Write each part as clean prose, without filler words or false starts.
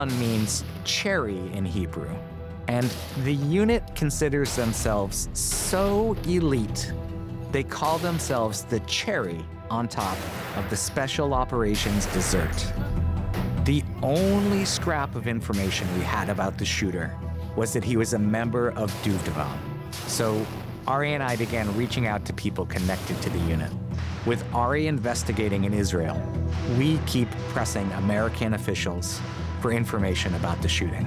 means cherry in Hebrew, and the unit considers themselves so elite, they call themselves the cherry on top of the Special Operations dessert. The only scrap of information we had about the shooter was that he was a member of Duvdevam. So Ari and I began reaching out to people connected to the unit. With Ari investigating in Israel, we keep pressing American officials for information about the shooting.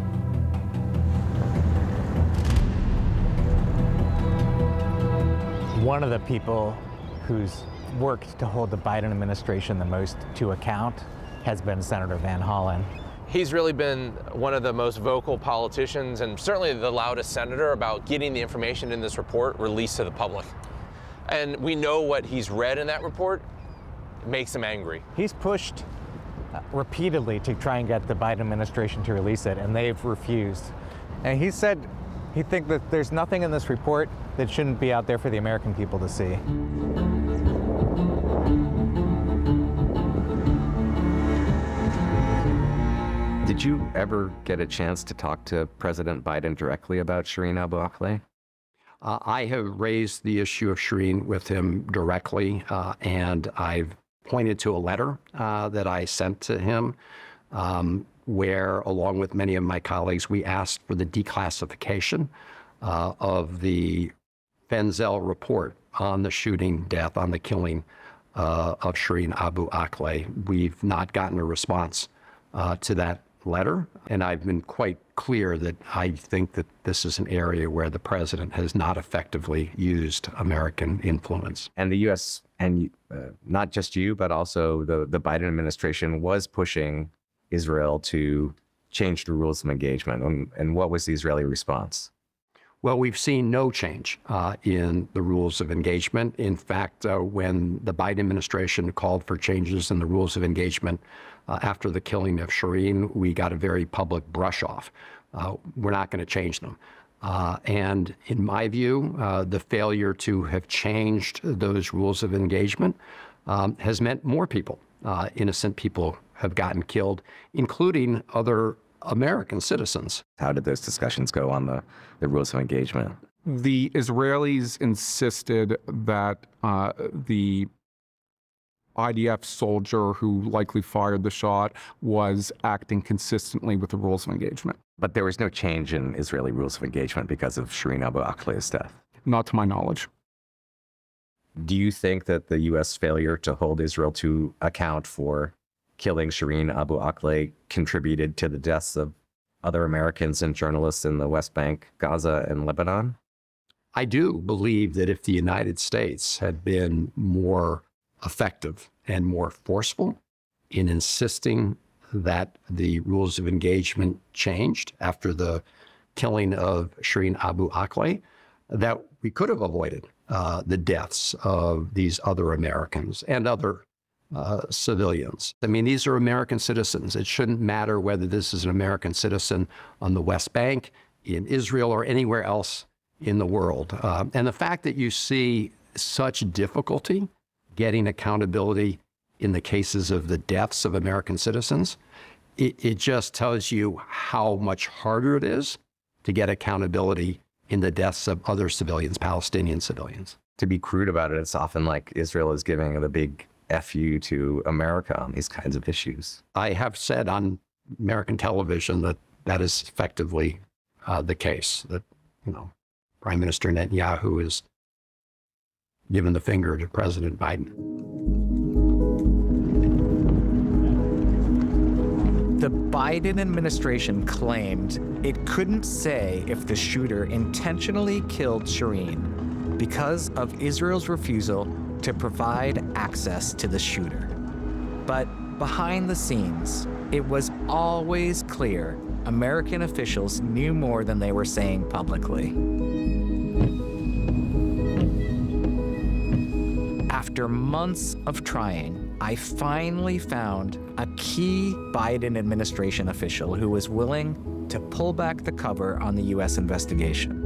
One of the people who's worked to hold the Biden administration the most to account has been Senator Van Hollen. He's really been one of the most vocal politicians and certainly the loudest senator about getting the information in this report released to the public. And we know what he's read in that report makes him angry. He's pushed repeatedly to try and get the Biden administration to release it, and they've refused. And he said he thinks that there's nothing in this report that shouldn't be out there for the American people to see. Did you ever get a chance to talk to President Biden directly about Shireen Abu Akleh? I have raised the issue of Shireen with him directly, and I've pointed to a letter that I sent to him where, along with many of my colleagues, we asked for the declassification of the Fenzel report on the shooting death, on the killing of Shireen Abu Akleh. We've not gotten a response to that letter, and I've been quite clear that I think that this is an area where the president has not effectively used American influence. And the U.S., and not just you, but also the Biden administration was pushing Israel to change the rules of engagement. And what was the Israeli response? Well, we've seen no change in the rules of engagement. In fact, when the Biden administration called for changes in the rules of engagement after the killing of Shireen, we got a very public brush off. We're not going to change them. And in my view, the failure to have changed those rules of engagement has meant more people, innocent people, have gotten killed, including other American citizens. How did those discussions go on the rules of engagement? The Israelis insisted that the IDF soldier who likely fired the shot was acting consistently with the rules of engagement. But there was no change in Israeli rules of engagement because of Shireen Abu Akleh's death? Not to my knowledge. Do you think that the U.S. failure to hold Israel to account for killing Shireen Abu Akleh contributed to the deaths of other Americans and journalists in the West Bank, Gaza, and Lebanon? I do believe that if the United States had been more effective and more forceful in insisting that the rules of engagement changed after the killing of Shireen Abu Akleh, that we could have avoided the deaths of these other Americans and other civilians. I mean, these are American citizens. It shouldn't matter whether this is an American citizen on the West Bank, in Israel, or anywhere else in the world. And the fact that you see such difficulty getting accountability in the cases of the deaths of American citizens, it just tells you how much harder it is to get accountability in the deaths of other civilians, Palestinian civilians. To be crude about it, it's often like Israel is giving the big FU to America on these kinds of issues. I have said on American television that that is effectively the case, that, Prime Minister Netanyahu is giving the finger to President Biden. The Biden administration claimed it couldn't say if the shooter intentionally killed Shireen because of Israel's refusal to provide access to the shooter. But behind the scenes, it was always clear American officials knew more than they were saying publicly. After months of trying, I finally found a key Biden administration official who was willing to pull back the cover on the U.S. investigation.